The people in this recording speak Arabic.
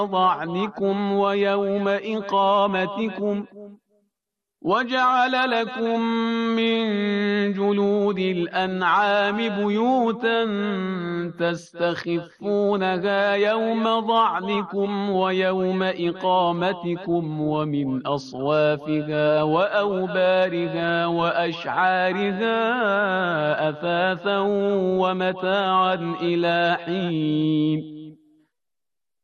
ضعنكم ويوم إقامتكم، وجعل لكم من جلود الأنعام بيوتا تستخفونها يوم ضعنكم ويوم إقامتكم، ومن أصوافها وأوبارها وأشعارها أثاثا ومتاعا إلى حين.